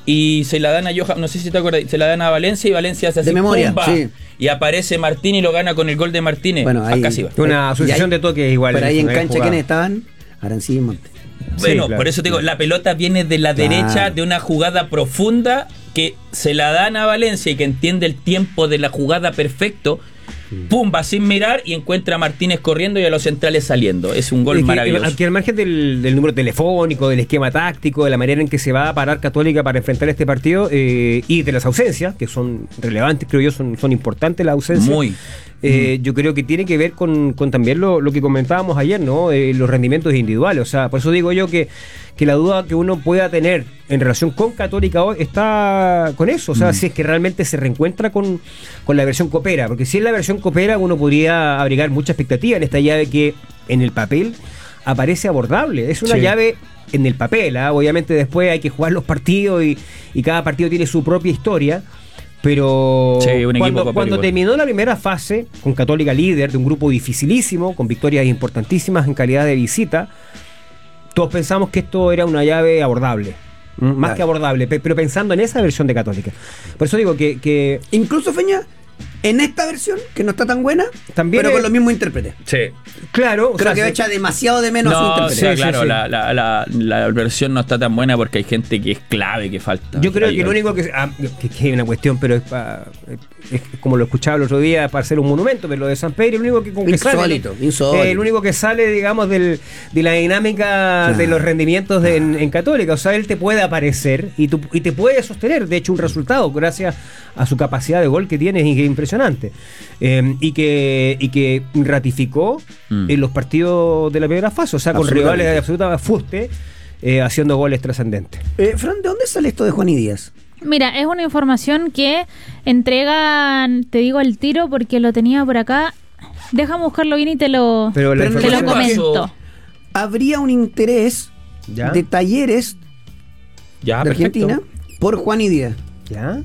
y se la dan a Johan, no sé si te acuerdas, se la dan a Valencia y Valencia hace así, de memoria, ¡pumba! Sí. Y aparece Martínez y lo gana con el gol de Martínez. Bueno, ahí, acá sí va. Una asociación de toques igual. Pero ahí en cancha, ¿quiénes estaban? Arancibia y Montes. Bueno, claro, por eso te digo, la pelota viene de la derecha de una jugada profunda que se la dan a Valencia y que entiende el tiempo de la jugada perfecto. Pumba, sin mirar, y encuentra a Martínez corriendo y a los centrales saliendo. Es un gol maravilloso. Aquí al margen del número telefónico, del esquema táctico, de la manera en que se va a parar Católica para enfrentar este partido y de las ausencias, que son relevantes, creo yo, son importantes las ausencias. Muy. Yo creo que tiene que ver con también lo que comentábamos ayer, ¿no? Los rendimientos individuales. O sea, por eso digo yo que la duda que uno pueda tener en relación con Católica hoy está con eso. O sea, si es que realmente se reencuentra con la versión copera. Porque si es la versión copera, uno podría abrigar mucha expectativa en esta llave que en el papel aparece abordable. Es una llave en el papel, ¿eh? Obviamente después hay que jugar los partidos y cada partido tiene su propia historia. Pero cuando terminó la primera fase, con Católica líder de un grupo dificilísimo, con victorias importantísimas en calidad de visita, todos pensamos que esto era una llave abordable. Más que abordable, pero pensando en esa versión de Católica. Por eso digo que incluso, Feña, en esta versión, que no está tan buena, también pero con los mismos intérpretes. Sí. Claro. Creo que echa demasiado de menos a su intérprete. O sea, claro, la versión no está tan buena porque hay gente que es clave, que falta. Yo creo que lo único que hay una cuestión, pero es como lo escuchaba el otro día, para hacer un monumento, pero lo de San Pedro, el único que insólito. El único que sale, digamos, de la dinámica de los rendimientos en Católica. O sea, él te puede aparecer y te puede sostener, de hecho, un resultado gracias a su capacidad de gol que tiene, y que es impresionante. Y que ratificó en los partidos de la primera fase, o sea, con rivales de absoluta fuste, haciendo goles trascendentes. Fran, ¿de dónde sale esto de Juan y Díaz? Mira, es una información que entregan, te digo el tiro porque lo tenía por acá. Déjame buscarlo bien y te lo comento. Habría un interés de Talleres de Argentina por Juan y Díaz. ¿Ya?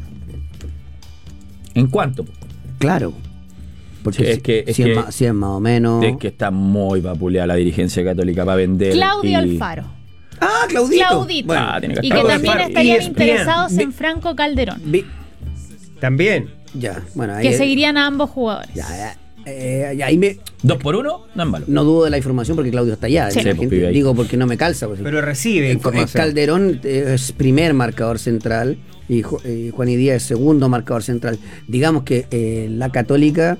¿En cuánto? Claro. Porque si es más o menos. Es que está muy vapuleada la dirigencia católica para vender. Claudio Alfaro. Ah, Claudito. Bueno, y que también estarían interesados en Franco Calderón. También. Ya, bueno. Ahí que seguirían a ambos jugadores. Ahí me. 2-1, no es malo. No dudo de la información porque Claudio está allá. Sí. Digo porque no me calza. Pero recibe información. Calderón es primer marcador central y Juan y Díaz es segundo marcador central. Digamos que la Católica.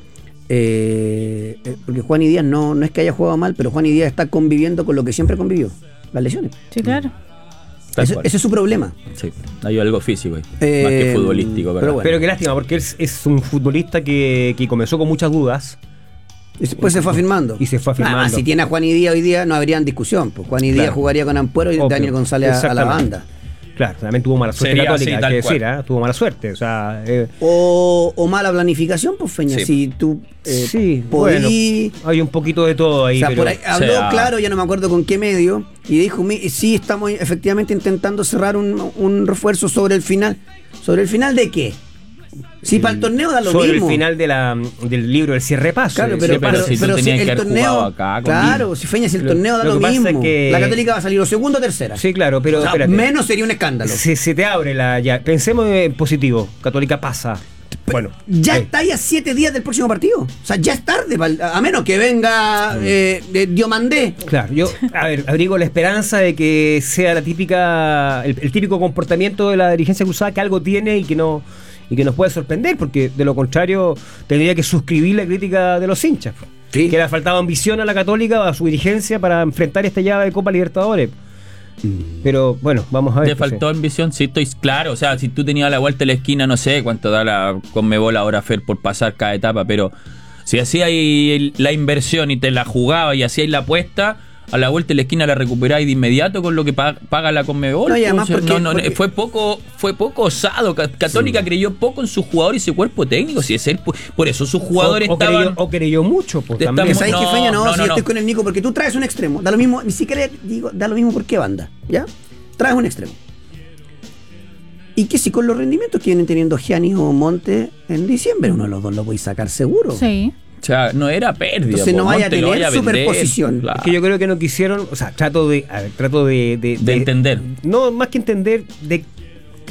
Porque Juan y Díaz no es que haya jugado mal, pero Juan y Díaz está conviviendo con lo que siempre convivió, las lesiones. Sí, claro. Ese es su problema. Sí, hay algo físico ahí, más que futbolístico. Pero qué lástima, porque él es un futbolista que comenzó con muchas dudas. Y después se fue afirmando. Y se fue afirmando. Si tiene a Juan y Díaz hoy día no habrían discusión. Pues Juan y Díaz jugaría con Ampuero y Daniel González a la banda. Claro, también tuvo mala suerte Católica, hay que decir, tuvo mala suerte, o sea... o mala planificación, pues Feña, si tú bueno, hay un poquito de todo ahí. O sea, pero, por ahí habló claro, ya no me acuerdo con qué medio, y dijo, sí, estamos efectivamente intentando cerrar un refuerzo sobre el final. ¿Sobre el final de qué? Si para el torneo da lo sobre mismo. Sobre el final del libro, el cierre paso. Claro, pero si el torneo acá, claro, si Feña, si el torneo da lo mismo. Es que la Católica va a salir o segundo o tercera. Sí, claro, pero o sea, menos sería un escándalo. Se te abre ya. Pensemos en positivo. Católica pasa. Bueno, ya está ahí a 7 días del próximo partido. O sea, ya es tarde, a menos que venga Diomandé. Claro, yo abrigo la esperanza de que sea el típico comportamiento de la dirigencia cruzada, que algo tiene y que nos puede sorprender, porque de lo contrario tendría que suscribir la crítica de los hinchas. Sí. Que le ha faltado ambición a la Católica, a su dirigencia, para enfrentar esta llave de Copa Libertadores. Pero bueno, vamos a ver. ¿Te faltó ambición? Sí, estoy claro. O sea, si tú tenías la vuelta a la esquina, no sé cuánto da la Conmebol ahora, Fer, por pasar cada etapa, pero si hacías la inversión y te la jugabas y hacías la apuesta, a la vuelta de la esquina la recuperáis de inmediato con lo que paga la Conmebol. No, y además porque fue poco osado. Católica creyó poco en su jugador y su cuerpo técnico. Si es él, por eso sus jugadores estaban. Creyó mucho. Pues, también. ¿Sabes qué, Feña? No, yo estoy con el Nico, porque tú traes un extremo. Da lo mismo, ni siquiera digo, da lo mismo por qué banda. ¿Ya? Traes un extremo. Y que si con los rendimientos que vienen teniendo Gianni o Monte en diciembre, uno de los dos lo voy a sacar seguro. Sí. O sea, no era pérdida. Entonces no vaya a tener superposición. Claro. Es que yo creo que no quisieron, o sea, trato de entender. No, más que entender, de